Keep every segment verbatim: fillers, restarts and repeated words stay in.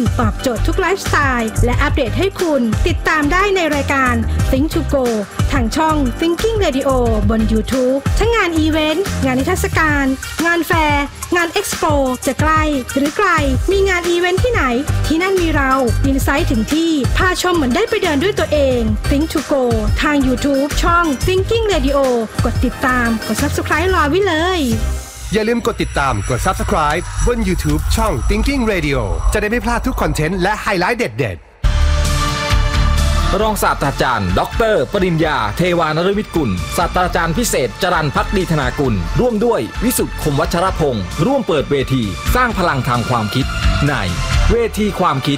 ตอบโจทย์ทุกไลฟ์สไตล์และอัปเดตให้คุณติดตามได้ในรายการ Think to Go ทางช่อง Thinking Radio บน YouTube ทั้งงานอีเวนต์งานนิทรรศการงานแฟร์งานเอ็กซ์โปจะใกล้หรือไกลมีงานอีเวนต์ที่ไหนที่นั่นมีเราอินไซต์ถึงที่พาชมเหมือนได้ไปเดินด้วยตัวเอง Think to Go ทาง YouTube ช่อง Thinking Radio กดติดตามกด Subscribe รอไว้เลยอย่าลืมกดติดตามกด Subscribe บน YouTube ช่อง Thinking Radio จะได้ไม่พลาดทุกคอนเทนต์และไฮไลท์เด็ดๆรองศาสตราจารย์ดร.ปริญญาเทวานฤมิตกุลศาสตราจารย์พิเศษจรัญภักดีธนากุลร่วมด้วยวิสุทธิ์คมวัชรพงศ์ร่วมเปิดเวทีสร้างพลังทางความคิดในเวทีความคิด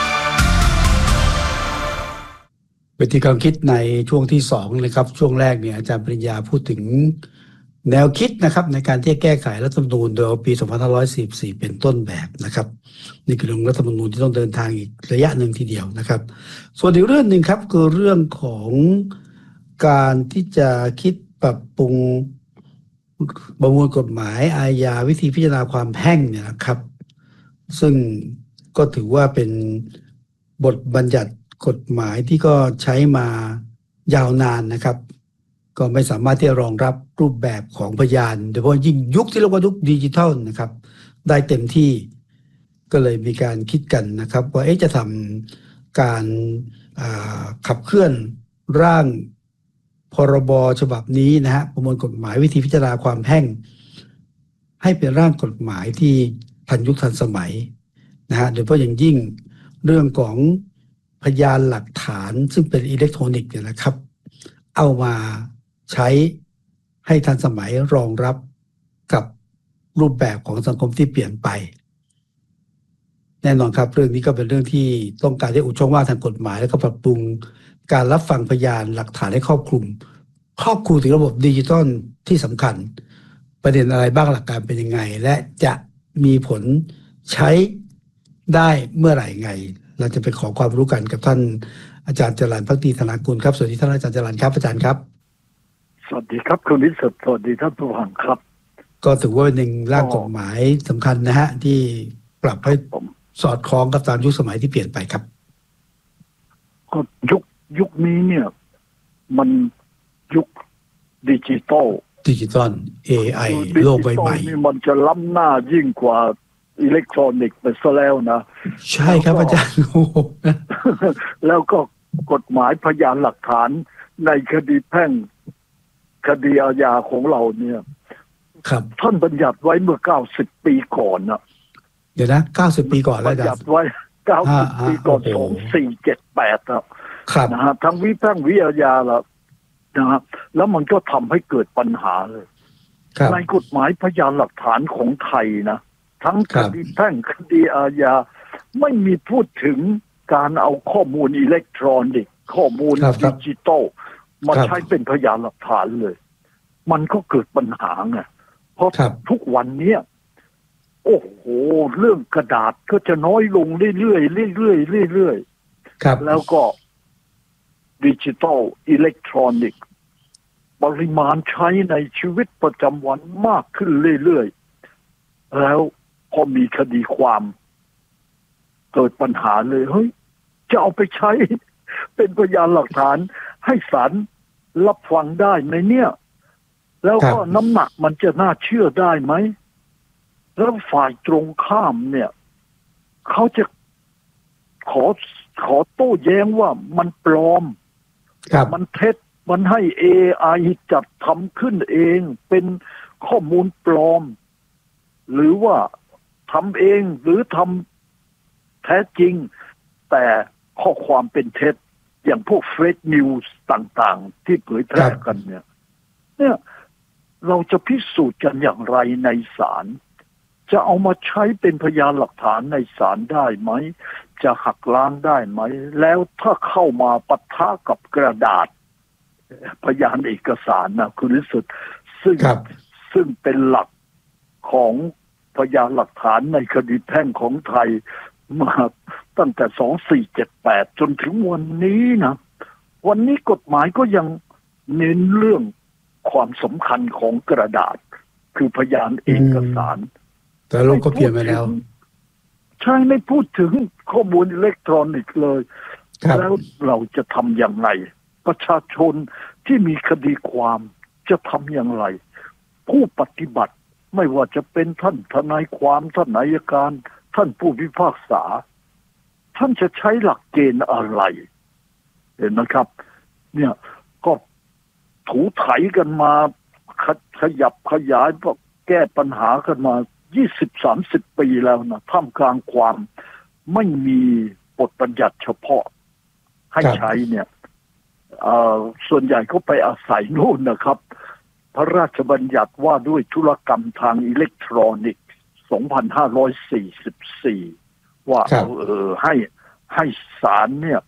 เวทีความคิดในช่วงที่สองนะครับช่วงแรกเนี่ยอาจารย์ปริญญาพูดถึงแนวคิดนะครับในการที่จะแก้ไขรัฐธรรมนูญโดยปีสองพันห้าร้อยสี่สิบสี่เป็นต้นแบบนะครับนี่คือเรื่องรัฐธรรมนูญที่ต้องเดินทางอีกระยะหนึ่งทีเดียวนะครับส่วนอีกเรื่องหนึ่งครับคือเรื่องของการที่จะคิดปรับปรุงประมวลกฎหมายอาญาวิธีพิจารณาความแพ่งเนี่ยนะครับซึ่งก็ถือว่าเป็นบทบัญญัติกฎหมายที่ก็ใช้มายาวนานนะครับก็ไม่สามารถที่จะรองรับรูปแบบของพยานโดยเฉพาะยิ่งยุคที่เรียกว่ายุคดิจิทัลนะครับได้เต็มที่ก็เลยมีการคิดกันนะครับว่าเอ๊ะจะทำการขับเคลื่อนร่างพรบฉบับนี้นะฮะประมวลกฎหมายวิธีพิจารณาความแพ่งให้เป็นร่างกฎหมายที่ทันยุคทันสมัยนะฮะโดยเฉพาะอย่างยิ่งเรื่องของพยานหลักฐานซึ่งเป็นอิเล็กทรอนิกส์เนี่ยนะครับเอามาใช้ให้ทันสมัยรองรับกับรูปแบบของสังคมที่เปลี่ยนไปแน่นอนครับเรื่องนี้ก็เป็นเรื่องที่ต้องการให้อุดช่องว่างทางกฎหมายและก็ปรับปรุงการรับฟังพยานหลักฐานให้ครอบคลุมครอบคลุมถึงระบบดิจิทัลที่สำคัญประเด็นอะไรบ้างหลักการเป็นยังไงและจะมีผลใช้ได้เมื่อไหร่ไงเราจะไปขอความรู้กันกับท่านอาจารย์จรัญภักดีธนากุลครับสวัสดีท่านอาจารย์จรัญครับอาจารย์ครับสวัสดีครับคุณวิสุทธิ์สวัสดีท่านผู้ฟังครับก็ถือว่าเป็นหนึ่งร่างกฎหมายสำคัญนะฮะที่ปรับให้สอดคล้องกับตามยุคสมัยที่เปลี่ยนไปครับก็ยุคยุคนี้เนี่ยมันยุคดิจิตอลดิจิตอล เอ ไอ โลกใบใหม่นี่มันจะล้ำหน้ายิ่งกว่าอิเล็กทรอนิกส์ไปซะแล้วนะใช่ครับอาจารย์แล้วก็กฎหมายพยานหลักฐานในคดีแพ่งคดีอาญาของเราเนี่ยครับท่านบัญญัติไว้เมื่อเก้าสิบปีก่อนนะเดี๋ยวนะเก้าสิบปีก่อนแล้วบัญญัติไว้เก้าสิบปีก่อนสองพันสี่ร้อยเจ็ดสิบแปดครับนะฮะทั้งวิแพ่งวิอาญาแล้วนะฮะแล้วมันก็ทำให้เกิดปัญหาเลยในกฎหมายพยานหลักฐานของไทยนะทั้งคดีแพ่งคดีอาญาไม่มีพูดถึงการเอาข้อมูลอิเล็กทรอนิกส์ข้อมูลดิจิตอลมาใช้เป็นพยานหลักฐานเลยมันก็เกิดปัญหาไงเพราะทุกวันนี้โอ้โหเรื่องกระดาษก็จะน้อยลงเรื่อยๆเรื่อยๆเรื่อยๆแล้วก็ดิจิตอลอิเล็กทรอนิกส์ปริมาณใช้ในชีวิตประจำวันมากขึ้นเรื่อยๆแล้วพอมีคดีความเกิดปัญหาเลยเฮ้ยจะเอาไปใช้เป็นพยานหลักฐานให้ศาลรับฟังได้ไหมเนี่ยแล้วก็น้ำหนักมันจะน่าเชื่อได้ไหมแล้วฝ่ายตรงข้ามเนี่ยเขาจะขอขอโต้แย้งว่ามันปลอมมันเท็จมันให้ เอ ไอ จัดทำขึ้นเองเป็นข้อมูลปลอมหรือว่าทำเองหรือทำแท้จริงแต่ข้อความเป็นเท็จอย่างพวกเฟซนิวส์ต่างๆที่เผยแพร่กันเนี่ยเนี่ยเราจะพิสูจน์กันอย่างไรในศาลจะเอามาใช้เป็นพยานหลักฐานในศาลได้ไหมจะหักล้างได้ไหมแล้วถ้าเข้ามาปะทะกับกระดาษพยานเอกสารนะคุณวิสุทธิ์ซึ่งซึ่งเป็นหลักของพยานหลักฐานในคดีแพ่งของไทยมาตั้งแต่สองพันสี่ร้อยเจ็ดสิบแปดจนถึงวันนี้นะวันนี้กฎหมายก็ยังเน้นเรื่องความสำคัญของกระดาษคือพยานเอกสารแต่โลกก็เปลี่ยนไปแล้วใช่ไม่พูดถึงข้อมูลอิเล็กทรอนิกส์เลยแล้วเราจะทำอย่างไรประชาชนที่มีคดีความจะทำอย่างไรผู้ปฏิบัติไม่ว่าจะเป็นท่านทนายความท่านอัยการท่านผู้พิพากษาท่านจะใช้หลักเกณฑ์อะไรเห็นไหมครับเนี่ยก็ถูไถกันมาขยับขยายแก้ปัญหากันมา ยี่สิบสามสิบ ปีแล้วนะท่ามกลางความไม่มีบทบัญญัติเฉพาะให้ใช้เนี่ยส่วนใหญ่ก็ไปอาศัยโน่นนะครับพระราชบัญญัติว่าด้วยธุรกรรมทางอิเล็กทรอนิกส์สองพันห้าร้อยสี่สิบสี่ว่าเออให้ให้ศาลเนี่ย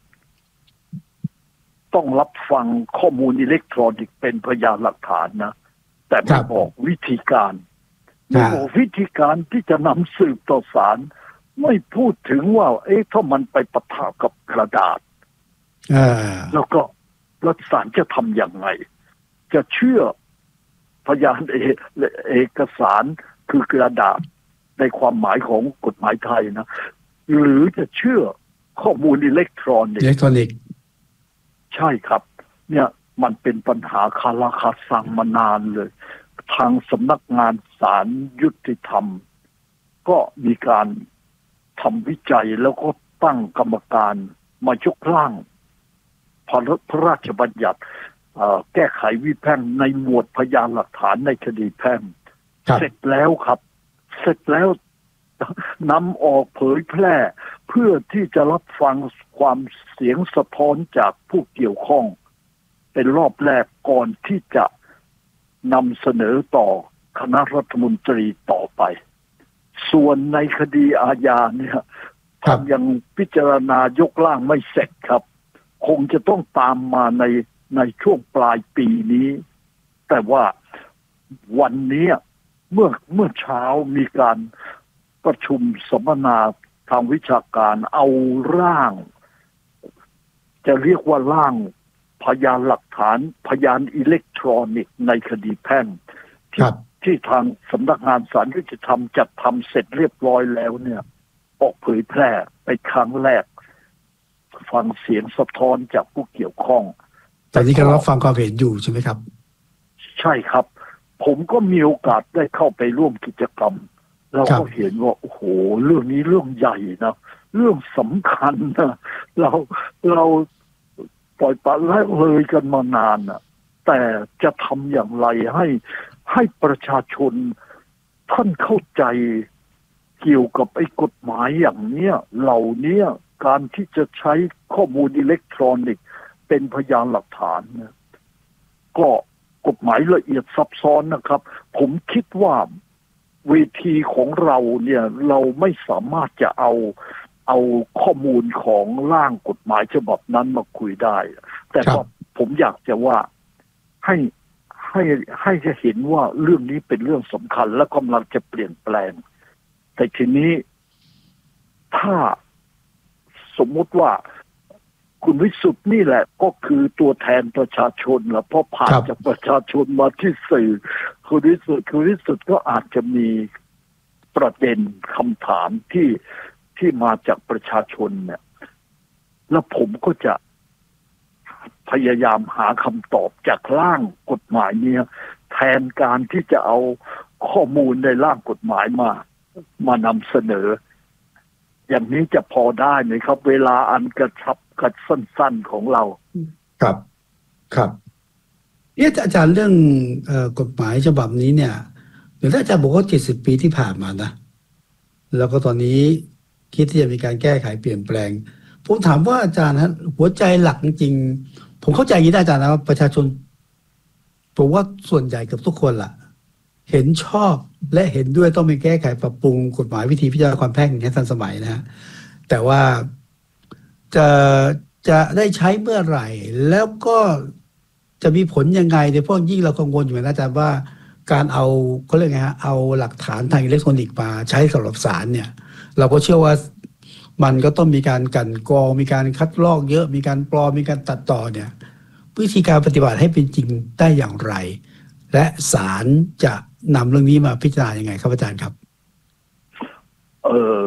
ต้องรับฟังข้อมูลอิเล็กทรอนิกส์เป็นพยานหลักฐานนะแต่ไม่บอกวิธีการไม่บอกวิธีการที่จะนำสืบต่อศาลไม่พูดถึงว่าเอ๊ะถ้ามันไปปะทะกับกระดาษแล้วก็รัฐศาลจะทำอย่างไรจะเชื่อพยานเอกสารคือกระดาษในความหมายของกฎหมายไทยนะหรือจะเชื่อข้อมูลอิเล็กทรอนิกส์อิเล็กทรอนิกส์ใช่ครับเนี่ยมันเป็นปัญหาคาราคาซังมานานเลยทางสำนักงานศาลยุติธรรมก็มีการทำวิจัยแล้วก็ตั้งกรรมการมายกร่างพระราชบัญญัติแก้ไขวิแพ่งในหมวดพยานหลักฐานในคดีแพ่งเสร็จแล้วครับเสร็จแล้วนำออกเผยแพร่เพื่อที่จะรับฟังความเสียงสะท้อนจากผู้เกี่ยวข้องเป็นรอบแรกก่อนที่จะนำเสนอต่อคณะรัฐมนตรีต่อไปส่วนในคดีอาญาเนี่ยยังพิจารณายกร่างไม่เสร็จครับคงจะต้องตามมาในในช่วงปลายปีนี้แต่ว่าวันนี้เมื่อเมื่อเช้ามีการประชุมสัมมนาทางวิชาการเอาร่างจะเรียกว่าร่างพยานหลักฐานพยานอิเล็กทรอนิกส์ในคดีแพ่งที่ที่ทางสำนักงานศาลยุติธรรมจัดทำเสร็จเรียบร้อยแล้วเนี่ยออกเผยแพร่ไปครั้งแรกฟังเสียงสะท้อนจากผู้เกี่ยวข้องแต่นี่ก็รับฟังความเห็นอยู่ใช่ไหมครับใช่ครับผมก็มีโอกาสได้เข้าไปร่วมกิจกรรมเราก็เห็นว่าโอ้โหเรื่องนี้เรื่องใหญ่นะเรื่องสำคัญนะเราเราปล่อยปละละเลยกันมานานนะแต่จะทำอย่างไรให้ให้ประชาชนท่านเข้าใจเกี่ยวกับไอ้กฎหมายอย่างเนี้ยเหล่านี้การที่จะใช้ข้อมูลอิเล็กทรอนิกส์เป็นพยานหลักฐานนะก็กฎหมายละเอียดซับซ้อนนะครับผมคิดว่าเวทีของเราเนี่ยเราไม่สามารถจะเอาเอาข้อมูลของร่างกฎหมายฉบับนั้นมาคุยได้แต่ก็ผมอยากจะว่าให้ให้ให้จะเห็นว่าเรื่องนี้เป็นเรื่องสำคัญและกำลังจะเปลี่ยนแปลงแต่ทีนี้ถ้าสมมุติว่าคุณวิสุทธิ์นี่แหละก็คือตัวแทนประชาชนแล้วพอผ่านจากประชาชนมาที่สื่อคุณวิสุทธิ์คุณวิสุทธิ์ก็อาจจะมีประเด็นคำถามที่ที่มาจากประชาชนเนี่ยแล้วผมก็จะพยายามหาคำตอบจากร่างกฎหมายเนี่ยแทนการที่จะเอาข้อมูลในร่างกฎหมายมามานำเสนออย่างนี้จะพอได้ไหมครับเวลาอันกระชับกระสั้นๆของเราครับครับเนี่ยอาจารย์เรื่องเอ่อกฎหมายฉบับนี้เนี่ยเดี๋ยวถ้าอาจารย์บอกว่าเจ็ดสิบปีที่ผ่านมานะแล้วก็ตอนนี้คิดที่จะมีการแก้ไขเปลี่ยนแปลงผมถามว่าอาจารย์ฮะหัวใจหลักจริงๆผมเข้าใจอย่างนี้ได้อาจารย์นะว่าประชาชนผมว่าส่วนใหญ่กับทุกคนล่ะเห็นชอบและเห็นด้วยต้องมีแก้ไขปรับปรุงกฎหมายวิธีพิจารณาความแพ่งให้ทันสมัยนะฮะแต่ว่าจะจะได้ใช้เมื่อไหร่แล้วก็จะมีผลยังไงในพวกยิ่งเรากังวลอยู่นะอาจารย์ว่าการเอาเขาเรียกไงฮะเอาหลักฐานทางอิเล็กทรอนิกส์มาใช้สำหรับศาลเนี่ยเราก็เชื่อว่ามันก็ต้องมีการกลั่นกรองมีการคัดลอกเยอะมีการปลอมมีการตัดต่อเนี่ยวิธีการปฏิบัติให้เป็นจริงได้อย่างไรและศาลจะนำเรื่องนี้มาพิจารณายังไงครับอาจารย์ครับเออ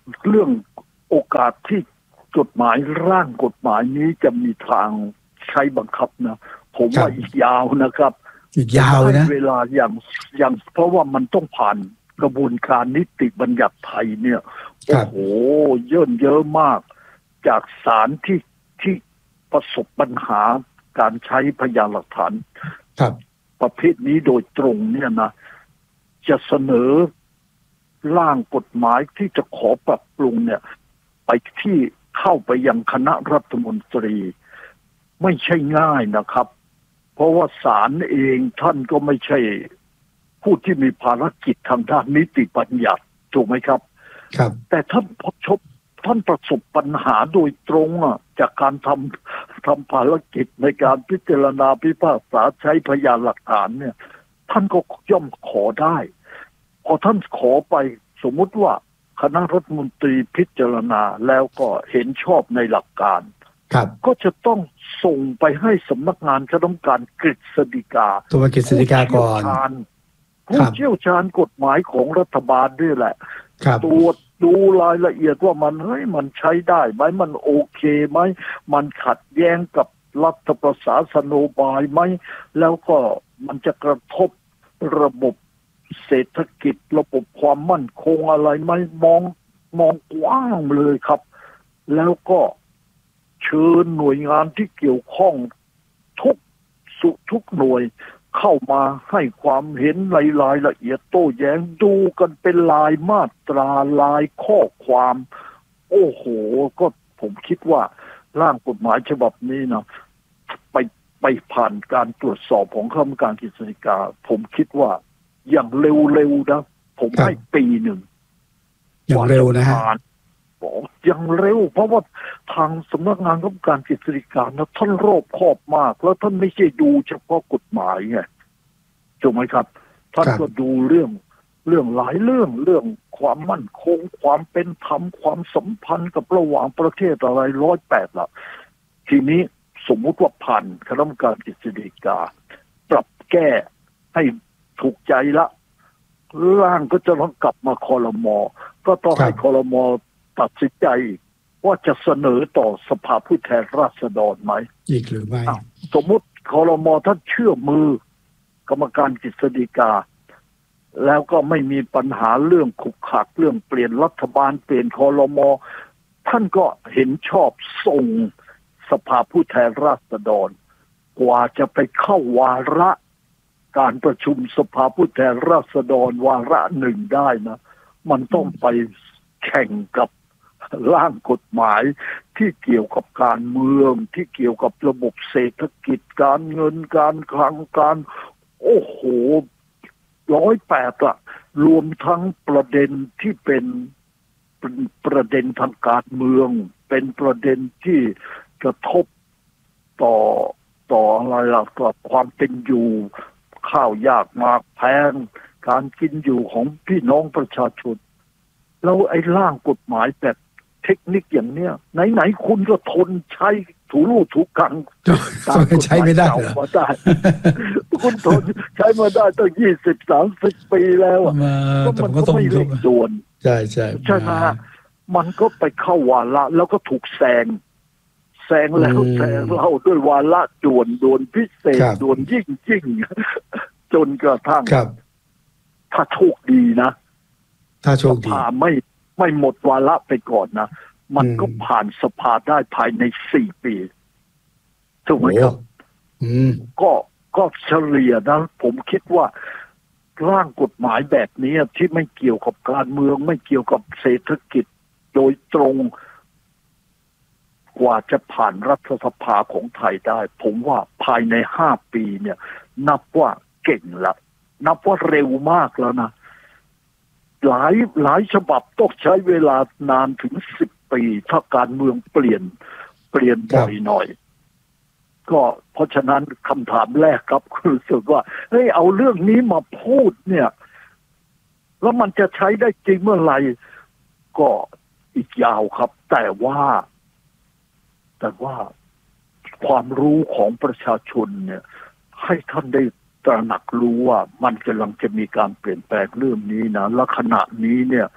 เรื่องโอกาสที่กฎหมายร่างกฎหมายนี้จะมีทางใช้บังคับนะผมว่าอีกยาวนะครับอีกยาวนะเวลาอย่างอย่างเพราะว่ามันต้องผ่านกระบวนการนิติบัญญัติไทยเนี่ยโอ้โหเยอะเยอะมากจากศาลที่ที่ประสบปัญหาการใช้พยานหลักฐานประเภทนี้โดยตรงเนี่ยนะจะเสนอร่างกฎหมายที่จะขอปรับปรุงเนี่ยไปที่เข้าไปยังคณะรัฐมนตรีไม่ใช่ง่ายนะครับเพราะว่าศาลเองท่านก็ไม่ใช่ผู้ที่มีภารกิจทางด้านนิติบัญญัติถูกไหมครับครับแต่ท่านพบชบท่านประสบปัญหาโดยตรงอ่ะจากการทำทำภารกิจในการพิจารณาพิพากษาใช้พยานหลักฐานเนี่ยท่านก็ย่อมขอได้พอท่านขอไปสมมุติว่าคณะรัฐมนตรีพิจารณาแล้วก็เห็นชอบในหลักการก็จะต้องส่งไปให้สำนักงานคณะกรรมการกฤษฎีกาตัวกฤษฎีกาก่อนผู้เชี่ยวชาญกฎหมายของรัฐบาลด้วยแหละตรวจดูรายละเอียดว่ามันเฮ้ยมันใช้ได้ไหมมันโอเคไหมมันขัดแย้งกับรัฐประศาสนโยบายไหมแล้วก็มันจะกระทบระบบเศรษฐกิจระบบความมั่นคงอะไรไหมมองมองกว้างเลยครับแล้วก็เชิญหน่วยงานที่เกี่ยวข้องทุกสุทุกหน่วยเข้ามาให้ความเห็นในรายละเอียดโต้แย้งดูกันเป็นลายมาตราลายข้อความโอ้โหก็ผมคิดว่าร่างกฎหมายฉบับนี้นะไปไปผ่านการตรวจสอบของคณะกรรมการกฤษฎีกาผมคิดว่าอย่างเร็วๆนะผมให้ปีหนึ่งอย่างเร็วนะฮะอย่างเร็วเพราะว่าทางสำนักงานคณะกรรมการกฤษฎีกานะท่านรอบคอบมากแล้วท่านไม่ใช่ดูเฉพาะกฎหมายไงถูกไหมครับท่านก็ดูเรื่องเรื่องหลายเรื่องเรื่องความมั่นคงความเป็นธรรมความสัมพันธ์กับระหว่างประเทศอะไรร้อยแปดละทีนี้สมมุติว่าผ่านคณะกรรมการกฤษฎีกาปรับแก้ให้ถูกใจละร่างก็จะต้องกลับมาครม.ก็ต้องให้ครม.ตัดสินใจว่าจะเสนอต่อสภาผู้แทนราษฎรไหมอีกหรือไม่สมมุติครม.ท่านเชื่อมือกรรมการกฤษฎีกาแล้วก็ไม่มีปัญหาเรื่องขุกขักเรื่องเปลี่ยนรัฐบาลเปลี่ยนครม.ท่านก็เห็นชอบส่งสภาผู้แทนราษฎรกว่าจะไปเข้าวาระการประชุมสภาผู้แทนราษฎรวาระหนึ่งได้นะมันต้องไปแข่งกับร่างกฎหมายที่เกี่ยวกับการเมืองที่เกี่ยวกับระบบเศรษฐกิจการเงินการคลังการโอ้โหร้อยแปดอะรวมทั้งประเด็นที่เป็นประเด็นทางการเมืองเป็นประเด็นที่กระทบต่อต่ออะไรล่ะต่อความเป็นอยู่ข้าวยากมากแพงการกินอยู่ของพี่น้องประชาชนแล้วไอ้ร่างกฎหมายแบบเทคนิคอย่างเนี้ยไหนๆคุณก็ทนใช้ถูรูถูกังตามใช้ไม่ได้มาได้คุณทนใช้มาได้ตั้งยี่สิบสามสิบปีแล้วก็มันก็ไม่เร่งด่วนใช่ใช่ใช่ไหมมันก็ไปเข้าวาระแล้วก็ถูกแซงแซงแล้วแซงเราด้วยวาระด่วนด่วนพิเศษด่วนยิ่งยิ่งจนกระทั่งถ้าโชคดีนะถ้าโชคดีสภาไม่ไม่หมดวาระไปก่อนนะมันก็ผ่านสภาได้ภายในสี่ปีถูกไหมครับก็ก็เฉลี่ยนะผมคิดว่าร่างกฎหมายแบบนี้ที่ไม่เกี่ยวกับการเมืองไม่เกี่ยวกับเศรษฐกิจโดยตรงกว่าจะผ่านรัฐสภาของไทยได้ผมว่าภายในห้าปีเนี่ยนับว่าเก่งละนับว่าเร็วมากแล้วนะหลายหลายฉบับต้องใช้เวลานานถึงสิบปีถ้าการเมืองเปลี่ยนเปลี่ยนบ่อยหน่อยก็เพราะฉะนั้นคำถามแรกครับคือรู้สึกว่าเฮ้ยเอาเรื่องนี้มาพูดเนี่ยแล้วมันจะใช้ได้จริงเมื่อไหร่ก็อีกยาวครับแต่ว่าแต่ว่าความรู้ของประชาชนเนี่ยให้ท่านได้ตระหนักรู้ว่ามันกำลังจะมีการเปลี่ยนแปลงเรื่องนี้นะและขณะนี้เนี่ย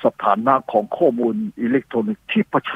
สถานะของข้อมูลอิเล็กทรอนิกส์ที่ประช